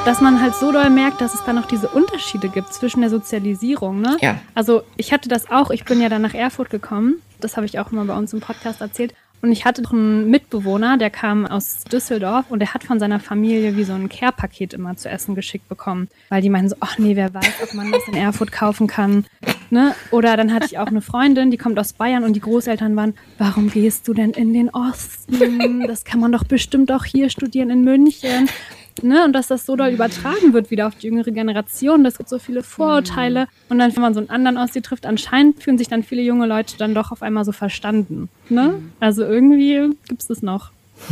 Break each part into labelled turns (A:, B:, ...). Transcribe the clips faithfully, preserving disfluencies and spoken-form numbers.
A: dass man halt so doll merkt, dass es da noch diese Unterschiede gibt zwischen der Sozialisierung. Ne?
B: Ja.
A: Also ich hatte das auch, ich bin ja dann nach Erfurt gekommen, das habe ich auch immer bei uns im Podcast erzählt. Und ich hatte noch einen Mitbewohner, der kam aus Düsseldorf und der hat von seiner Familie wie so ein Care-Paket immer zu essen geschickt bekommen. Weil die meinen so, ach nee, wer weiß, ob man das in Erfurt kaufen kann. Ne? Oder dann hatte ich auch eine Freundin, die kommt aus Bayern und die Großeltern waren, warum gehst du denn in den Osten? Das kann man doch bestimmt auch hier studieren in München. Ne? Und dass das so doll übertragen wird wieder auf die jüngere Generation. Das gibt so viele Vorurteile. Und dann, wenn man so einen anderen Ossi trifft, anscheinend fühlen sich dann viele junge Leute dann doch auf einmal so verstanden. Ne? Also irgendwie gibt es das noch.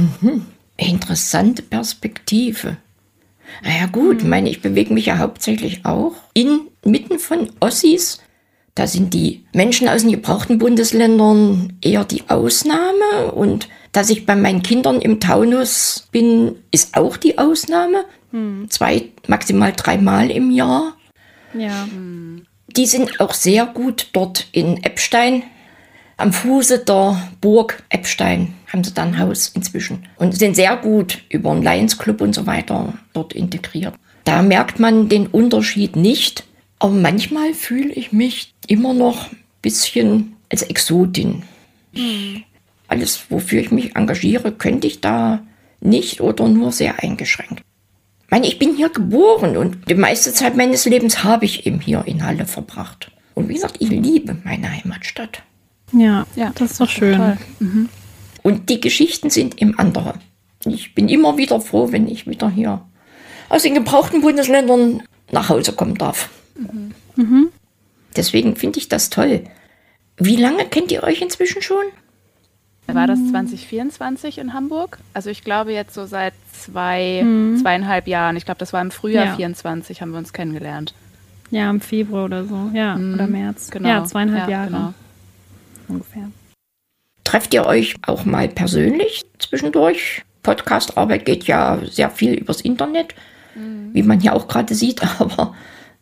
B: Interessante Perspektive. Naja gut, ich meine, ich bewege mich ja hauptsächlich auch inmitten von Ossis. Da sind die Menschen aus den gebrauchten Bundesländern eher die Ausnahme. Und dass ich bei meinen Kindern im Taunus bin, ist auch die Ausnahme. Hm. Zwei, maximal dreimal im Jahr.
A: Ja.
B: Die sind auch sehr gut dort in Eppstein. Am Fuße der Burg Eppstein haben sie dann ein Haus inzwischen. Und sind sehr gut über den Lions Club und so weiter dort integriert. Da merkt man den Unterschied nicht. Aber manchmal fühle ich mich immer noch ein bisschen als Exotin. Hm. Alles, wofür ich mich engagiere, könnte ich da nicht oder nur sehr eingeschränkt. Ich meine, ich bin hier geboren und die meiste Zeit meines Lebens habe ich eben hier in Halle verbracht. Und wie gesagt, ich liebe meine Heimatstadt.
A: Ja, ja, das ist doch schön.
B: Mhm. Und die Geschichten sind eben andere. Ich bin immer wieder froh, wenn ich wieder hier aus den gebrauchten Bundesländern nach Hause kommen darf.
A: Mhm. Mhm.
B: Deswegen finde ich das toll. Wie lange kennt ihr euch inzwischen schon?
C: War das zwanzig vierundzwanzig in Hamburg? Also ich glaube jetzt so seit zwei, mhm. zweieinhalb Jahren. Ich glaube, das war im Frühjahr ja. vierundzwanzig haben wir uns kennengelernt.
A: Ja, im Februar oder so. Ja, mhm. oder März.
C: Genau.
A: Ja, zweieinhalb
C: ja,
A: Jahre.
C: Genau.
A: Ungefähr.
B: Trefft ihr euch auch mal persönlich zwischendurch? Podcastarbeit geht ja sehr viel übers Internet, mhm. wie man hier auch gerade sieht, aber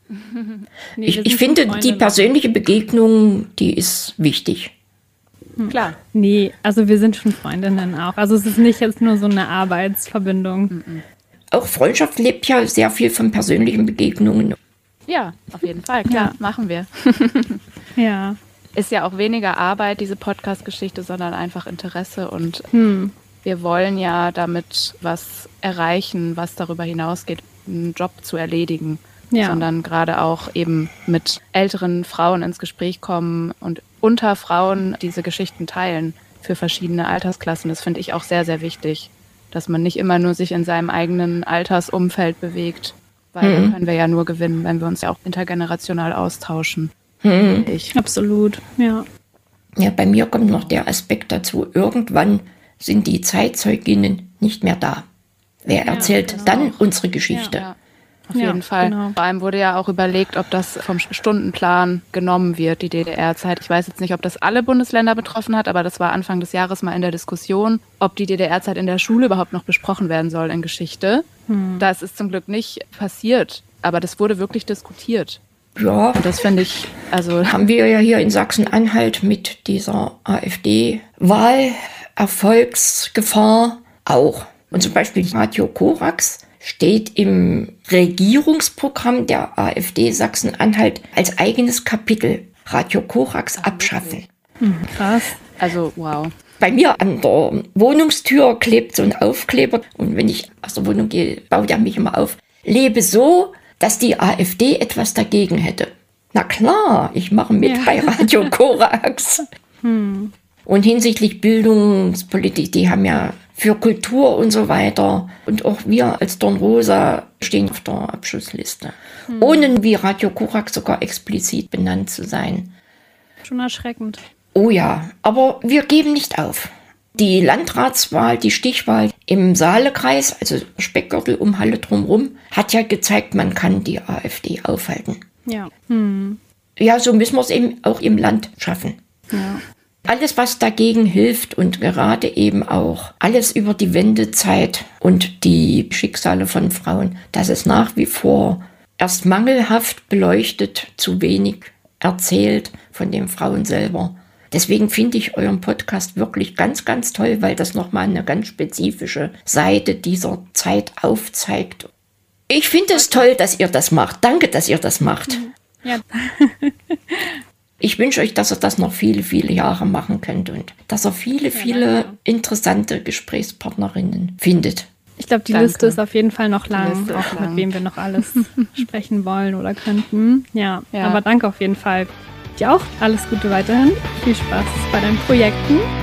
B: nee, ich, ich finde, die persönliche Begegnung, die ist wichtig.
A: Hm. Klar. Nee, also wir sind schon Freundinnen auch. Also es ist nicht jetzt nur so eine Arbeitsverbindung.
B: Mhm. Auch Freundschaft lebt ja sehr viel von persönlichen Begegnungen.
C: Ja, auf jeden Fall, klar, ja. machen wir.
A: Ja.
C: Ist ja auch weniger Arbeit, diese Podcast-Geschichte, sondern einfach Interesse. Und
A: hm.
C: wir wollen ja damit was erreichen, was darüber hinausgeht, einen Job zu erledigen. Ja. Sondern gerade auch eben mit älteren Frauen ins Gespräch kommen und unter Frauen diese Geschichten teilen für verschiedene Altersklassen. Das finde ich auch sehr, sehr wichtig, dass man nicht immer nur sich in seinem eigenen Altersumfeld bewegt, weil mhm. dann können wir ja nur gewinnen, wenn wir uns ja auch intergenerational austauschen.
B: Mhm.
C: Ich.
A: Absolut, ja.
B: Ja, bei mir kommt noch der Aspekt dazu, irgendwann sind die Zeitzeuginnen nicht mehr da. Wer ja, erzählt genau. dann unsere Geschichte?
C: Ja, ja. Auf ja, jeden Fall. Genau. Vor allem wurde ja auch überlegt, ob das vom Stundenplan genommen wird, die D D R-Zeit. Ich weiß jetzt nicht, ob das alle Bundesländer betroffen hat, aber das war Anfang des Jahres mal in der Diskussion, ob die D D R-Zeit in der Schule überhaupt noch besprochen werden soll in Geschichte. Hm. Das ist zum Glück nicht passiert, aber das wurde wirklich diskutiert.
B: Ja,
C: und das finde ich, also
B: haben wir ja hier in Sachsen-Anhalt mit dieser AfD-Wahlerfolgsgefahr auch. Und zum Beispiel Radio Korax steht im Regierungsprogramm der AfD Sachsen-Anhalt als eigenes Kapitel Radio Korax abschaffen.
A: Hm, krass.
C: Also, wow.
B: Bei mir an der Wohnungstür klebt so ein Aufkleber und wenn ich aus der Wohnung gehe, baut er mich immer auf. Lebe so, dass die AfD etwas dagegen hätte. Na klar, ich mache mit ja. bei Radio Korax.
A: Hm.
B: Und hinsichtlich Bildungspolitik, die haben ja für Kultur und so weiter. Und auch wir als Dornrosa stehen auf der Abschussliste. Hm. Ohne wie Radio Korax sogar explizit benannt zu sein.
A: Schon erschreckend.
B: Oh ja, aber wir geben nicht auf. Die Landratswahl, die Stichwahl im Saalekreis, also Speckgürtel um Halle drumherum, hat ja gezeigt, man kann die AfD aufhalten.
A: Ja. Hm.
B: Ja, so müssen wir es eben auch im Land schaffen.
A: Ja.
B: Alles, was dagegen hilft und gerade eben auch alles über die Wendezeit und die Schicksale von Frauen, das ist nach wie vor erst mangelhaft beleuchtet, zu wenig erzählt von den Frauen selber. Deswegen finde ich euren Podcast wirklich ganz, ganz toll, weil das nochmal eine ganz spezifische Seite dieser Zeit aufzeigt. Ich finde es toll, dass ihr das macht. Danke, dass ihr das macht.
A: Ja.
B: Ich wünsche euch, dass ihr das noch viele, viele Jahre machen könnt und dass ihr viele, ja, viele danke. interessante Gesprächspartnerinnen findet.
A: Ich glaube, die danke. Liste ist auf jeden Fall noch lang, auch lang. Mit wem wir noch alles sprechen wollen oder könnten. Ja, ja, aber danke auf jeden Fall. Dir auch alles Gute weiterhin. Viel Spaß bei deinen Projekten.